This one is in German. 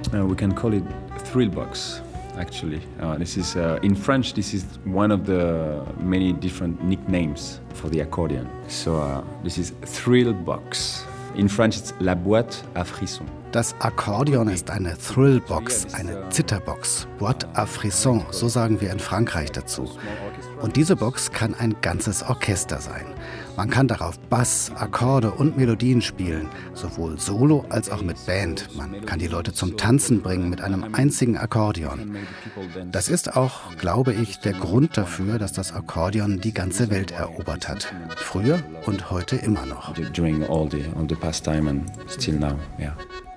We can call it Thrillbox. Actually, this is in French. This is one of the many different nicknames for the accordion. So this is Thrillbox. In French, it's la boîte à frissons. Das Akkordeon ist eine Thrillbox, eine Zitterbox. Boîte à frissons, so sagen wir in Frankreich dazu. Und diese Box kann ein ganzes Orchester sein. Man kann darauf Bass, Akkorde und Melodien spielen, sowohl solo als auch mit Band. Man kann die Leute zum Tanzen bringen mit einem einzigen Akkordeon. Das ist auch, glaube ich, der Grund dafür, dass das Akkordeon die ganze Welt erobert hat. Früher und heute immer noch. During all the past time and still now, yeah.